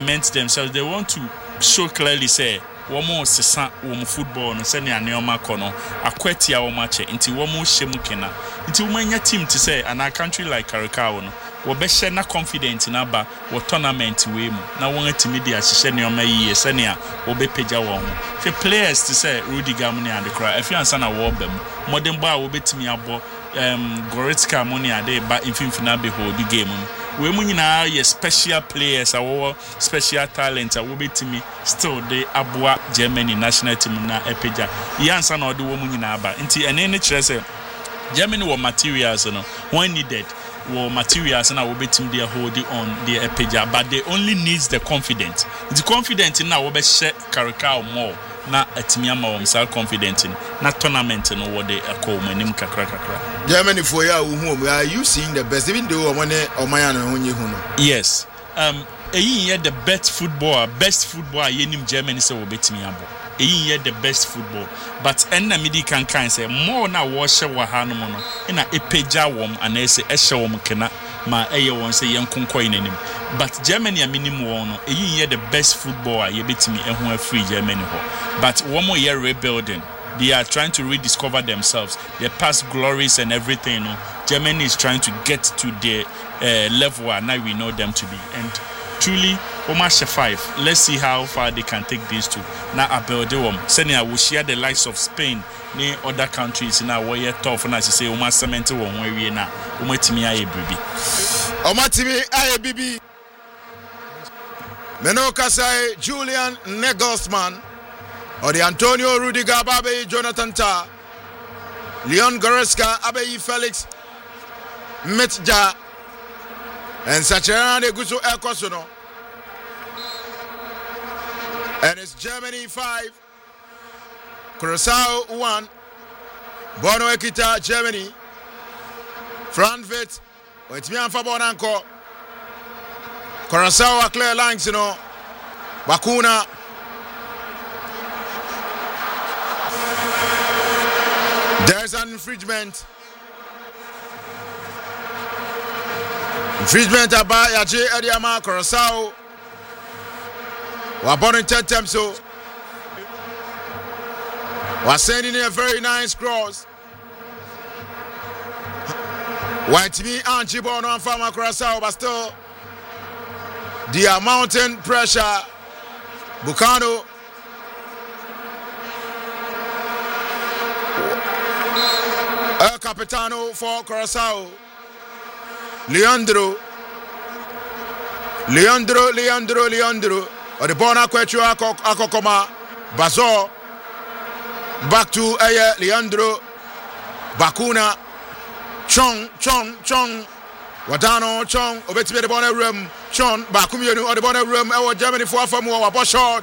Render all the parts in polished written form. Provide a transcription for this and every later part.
cement themselves. They want to show clearly say womo sesa womo football no se ne aneoma kono akwatia wo match nti womo hyemu kena nti womanya team to say and a country like Karakao no wo be share na confidence na ba wo tournament we mu na won atimi dia hye ne oma yiye se ne a wo be pagya won ho hwe players to say Rudiger mu ne ade kra afi ansa na wo ba mu modern ba wo betimi abo Goretzka mu ne ade ba infimfina be hold the game mu we mu nyina ye special players awo special talent awo betimi still dey aboa Germany national team na epagya yansa na ode wo mu nyina aba nti ene ne kire say Germany were materials no when needed were materials na wo betim dey hold on the epagya but they only needs the confidence na wo be share Karakao more na atimi ama wo msa confident na tournament no wo dey akọ manim kakra Germany for ya who are you seeing the best even though one Omaya no honye hu no yes eyin the best football yenim Germany say wo betimi abo eyin the best football but enna midi kan say more na wo hye wo ha no no na epagya wom ana ese ehye wom kena ma eye won say yenkonkoi nanim but Germany a minimum won no eyin the best football ye betimi ehun afri Germany ho but one more year rebuilding. They are trying to rediscover themselves, their past glories and everything. No? Germany is trying to get to the level where now we know them to be. And truly, Omasha 5. Let's see how far they can take these two. Now, I build them. Senia will share the likes of Spain, ne other countries now where you're tough. And as you say, Oma cement one where we now. Omatimi aye bibi. Omatimi aye bibi. Menoka say Julian Nagelsmann. Or the Antonio Rudiger Abe Jonathan Tah, Leon Goretzka Abe Felix Metja, and Sacheran de Guso El Kosono. And it's Germany 5, Curaçao 1, Bono Ekita Germany, Frankfurt, Wetmian Fabonanko, Curaçao a clear lines, you know, Bakuna. There's an infringement. About Yaje Ediama Curaçao. We're born in 10 Temso. We're sending in a very nice cross. White me and Chibono and Farmer Curaçao, but still the mountain pressure. Bucano. El Capitano for Curaçao. Leandro. Or the Bona Quechu Akokoma. Bazo. Back to Leandro. Bakuna. Chong. Wadano Chong. Obetibe the Bona room. Chong. Bakumianu or the Bona room. Our Germany for Famu. Our short.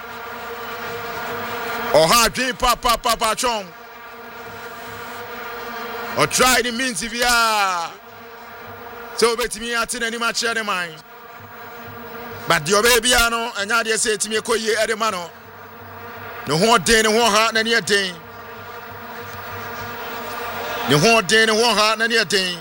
Or hard dream Papa Chong. Or try the means if you are. So bet me at any match at the mind. But your baby ano and now they say to me ko ye at the mano. No one day, no one heart, and yet day. No one day, no one heart, and yet day.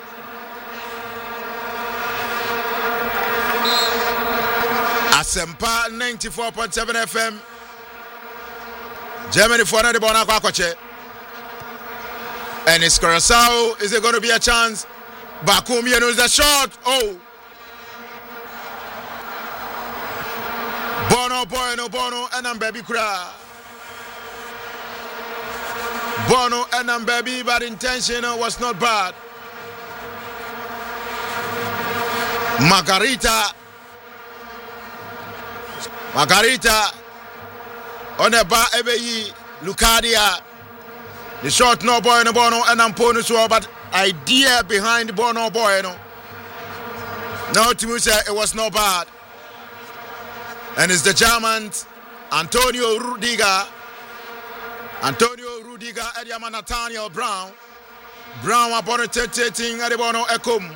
Asempa 94.7 FM. Germany for another Bonakwakoche. And it's Curaçao. Is it going to be a chance? Bakum, you know, the shot. Oh. Bono, and I'm baby cry. Bono, and I'm baby, but intention was not bad. Margarita. On the bar, Ebe Lucadia. The shot no boy no Bono and I'm pony so but idea behind Bono boy no. Now to me say it was not bad. And it's the German Antonio Rudiger, Ediama Nathaniel Brown upon a thing at the Bono Ekum.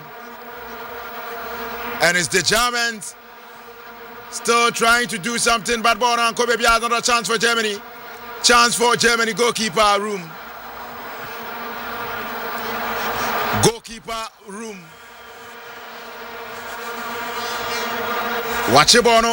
And it's the Germans still trying to do something, but Bono and Kobe has another chance for Germany. Chance for Germany goalkeeper room. Watch it, Bono.